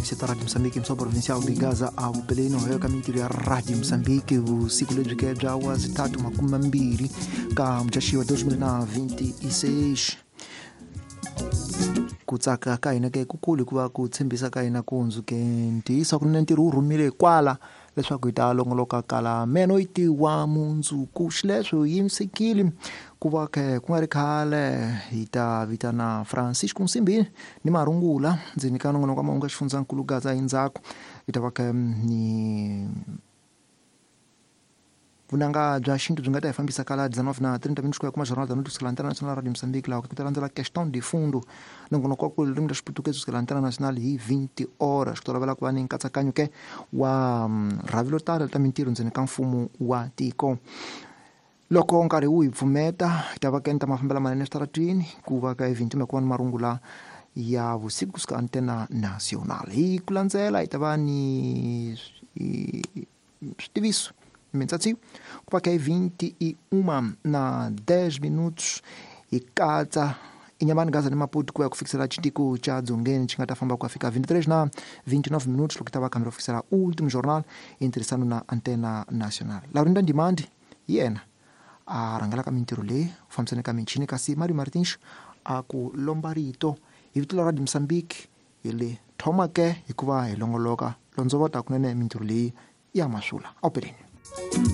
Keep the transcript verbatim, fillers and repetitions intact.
emissão da Rádio Moçambique, emissão provincial de Gaza ao Belém, é o caminho da Rádio Moçambique, o ciclo de que já o azitado Macumambiri, cá mchashiwa dois mil e vinte e seis. Kutsaka kaina ke kukulu kuva ku tshembisa kaina ku hundzuke ntiyisa ku ntirho wu rhumile kwala leswaku hi ta longoloka kala meno iti wa mundzuku xileswo yimisekile ku va ke ku nga ri khale hi ta vitana Francisco Nsimbini ni marungula ndzeni ka nongonoko wa mahungu ya xifundzankulu Gaza endzhaku hi ta va ke ni vunanga bya xintu byi nga ta hi fambisa kala dezenove na trinta minutos ku ya kuma jornal da notícia pela Antena Nacional Radio Moçambique lá o que está lançando a questão de fundo nongonoko ku ririmi ra xiportuguês pela Antena Nacional hi vinte horas ku tolovela ku va ni nkatsakanyo ke wa ravilo tala ta mintirho ndzeni ka mfumo wa tiko loko nkarhi wu hi pfumeta hi ta va ke ni ta mafambela manene xitaratini ku va ka hi vinte ku va ni marungula ya vusiku kusuka Antena Nacional hi ku landzela hi ta va ni switiviso mensagem ku va ka hi vinte e uma na dez minutos hi katsa inyamani Gaza ni Maputo ku ya ku fikisela chitiko cha dzongeni chi nga ta famba ku ya fika vinte e três na vinte e nove minutos loko ta va kamera fikisela último jornal interessando na Antena Nacional Laurinda Ndimandi yena a rhangelaka mintirho leyi u fambisana ka michini kasi Mario Martins a ku lomba rito hi vito la Radio Moçambique hi le thoma ke hikuva hi longoloka londzovota kunene mintirho leyi ya masula a peleni